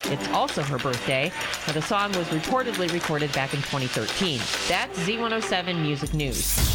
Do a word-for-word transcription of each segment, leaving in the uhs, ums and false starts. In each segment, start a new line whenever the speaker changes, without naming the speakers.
It's also her birthday. Now, the song was reportedly recorded back in twenty thirteen. That's Z one oh seven Music News.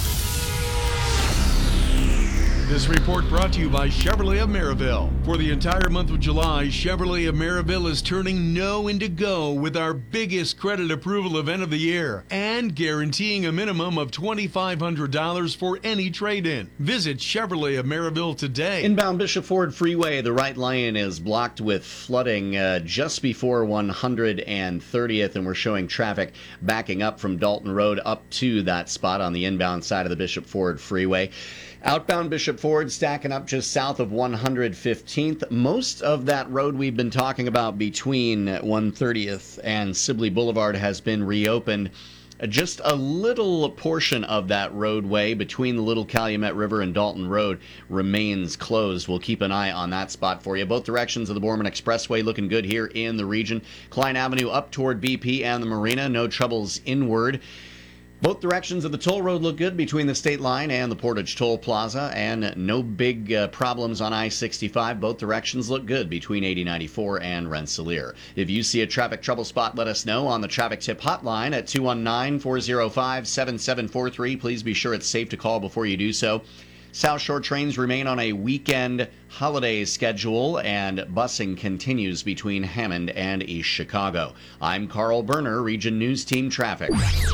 This report brought to you by Chevrolet of Maryville. For the entire month of July, Chevrolet of Maryville is turning no into go with our biggest credit approval event of the year and guaranteeing a minimum of two thousand five hundred dollars for any trade-in. Visit Chevrolet of Maryville today.
Inbound Bishop Ford Freeway, the right lane is blocked with flooding uh, just before one hundred thirtieth, and we're showing traffic backing up from Dalton Road up to that spot on the inbound side of the Bishop Ford Freeway. Outbound Bishop Ford stacking up just south of one hundred fifteenth. Most of that road we've been talking about between one thirtieth and Sibley Boulevard has been reopened. Just a little portion of that roadway between the Little Calumet River and Dalton Road remains closed. We'll keep an eye on that spot for you. Both directions of the Borman Expressway looking good here in the region. Klein Avenue up toward B P and the Marina. No troubles inward. Both directions of the toll road look good between the state line and the Portage Toll Plaza, and no big uh, problems on I sixty-five. Both directions look good between eighty ninety-four and Rensselaer. If you see a traffic trouble spot, let us know on the traffic tip hotline at two one nine, four oh five, seven seven four three. Please be sure it's safe to call before you do so. South Shore trains remain on a weekend holiday schedule, and busing continues between Hammond and East Chicago. I'm Carl Berner, Region News Team Traffic.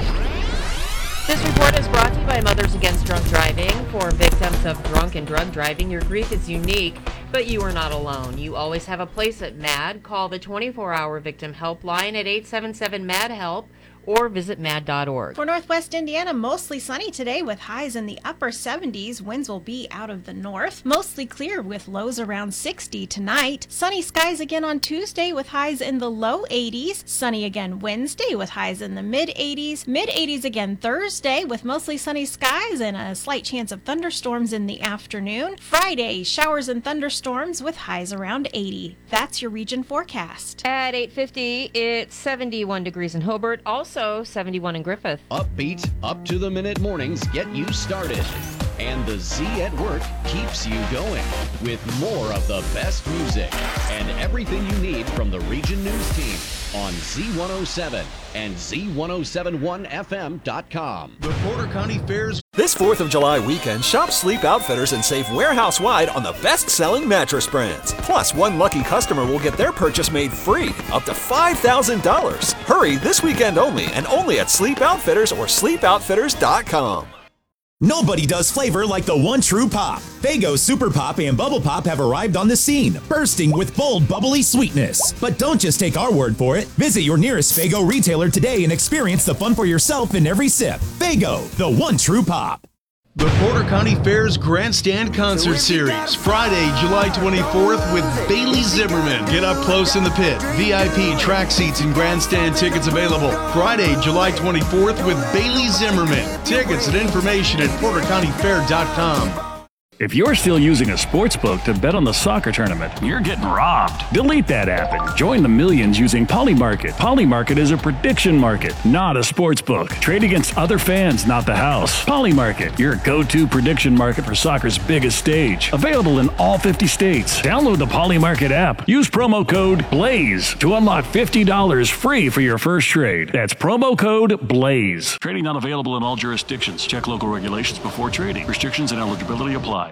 This report is brought to you by Mothers Against Drunk Driving. For victims of drunk and drug driving, your grief is unique, but you are not alone. You always have a place at MAD. Call the twenty-four hour victim helpline at eight seven seven M A D HELP or visit mad dot org.
For Northwest Indiana, mostly sunny today with highs in the upper seventies. Winds will be out of the north. Mostly clear with lows around sixty tonight. Sunny skies again on Tuesday with highs in the low eighties. Sunny again Wednesday with highs in the mid eighties. Mid eighties again Thursday with mostly sunny skies and a slight chance of thunderstorms in the afternoon. Friday, showers and thunderstorms with highs around eighty. That's your region forecast.
At eight fifty, it's seventy-one degrees in Hobart. Also seventy-one in Griffith.
Upbeat, up-to-the-minute mornings get you started. And the Z at Work keeps you going with more of the best music and everything you need from the Region News Team on Z one oh seven and Z ten seventy-one F M dot com.
The Porter County Fair's
This fourth of July weekend, shop Sleep Outfitters and save warehouse-wide on the best-selling mattress brands. Plus, one lucky customer will get their purchase made free, up to five thousand dollars. Hurry this weekend only, and only at Sleep Outfitters or sleep outfitters dot com.
Nobody does flavor like the one true pop. Faygo Super Pop and Bubble Pop have arrived on the scene, bursting with bold, bubbly sweetness. But don't just take our word for it. Visit your nearest Faygo retailer today and experience the fun for yourself in every sip. Faygo, the one true pop.
The Porter County Fair's Grandstand Concert Series, Friday, July twenty-fourth with Bailey Zimmerman. Get up close in the pit. V I P track seats and grandstand tickets available. Friday, July twenty-fourth with Bailey Zimmerman. Tickets and information at porter county fair dot com.
If you're still using a sports book to bet on the soccer tournament, you're getting robbed. Delete that app and join the millions using Polymarket. Polymarket is a prediction market, not a sports book. Trade against other fans, not the house. Polymarket, your go-to prediction market for soccer's biggest stage. Available in all fifty states. Download the Polymarket app. Use promo code BLAZE to unlock fifty dollars free for your first trade. That's promo code BLAZE. Trading not available in all jurisdictions. Check local regulations before trading. Restrictions and eligibility apply.